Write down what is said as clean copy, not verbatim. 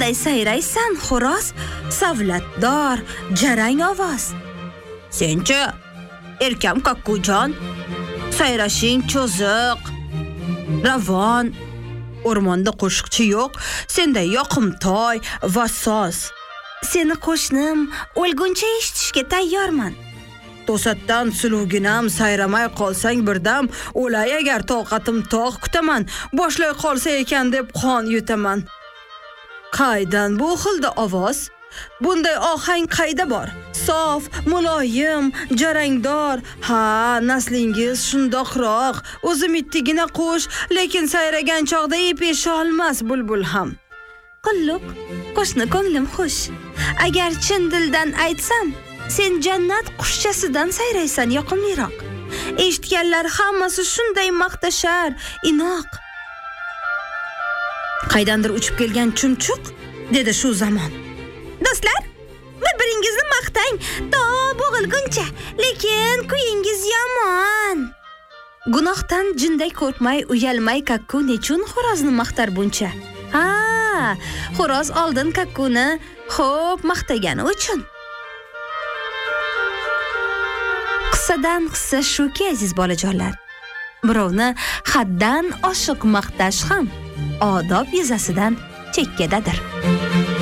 qanday sayraysan, xo'roz? Savlatdor, jarang ovoz. Senchi, erkam kakkujon, sayrashing cho'ziq, ravon. O'rmonda qo'shiqchi yo'q, senda yoqimtoy va soz. Seni qo'shnim o'lguncha eshitishga tayyorman. To'satdan suluginam sayramay qolsang birdam, o'lay agar toqatim tog' kutaman, boshlay qolsa ekan deb qon yutaman. Qaydan bu xilda ovoz? Bunday ohang qayda bor? Sof, muloyim, jarangdor. Ha, naslingiz shundoqroq. O'zi mittigina qush, lekin sayragan chog'da ip esha olmas bulbul ham. Qulluq, qo'shni ko'nglim xush. Agar chin dildan aytsam, sen jannat qushchasidan sayraysan yoqimliroq. Eshitganlar hammasi shunday maqtashar, inoq. Qaydandir uchib kelgan chumchuq dedi shu zamon. Do'stlar, bir-biringizni maqtang, to bo'g'ilguncha, lekin kuyingiz yomon. Gunohdan jinday qo'rqmay, uyalmay kakku nechun xo'rozni maqtar buncha? Ha, xo'roz oldin kakkuni xo'p maqtagani uchun. Qissadan qissa shuki, aziz bolajonlar. Birovni haddan oshiq maqtash ham odob yuzasidan chekkadadir.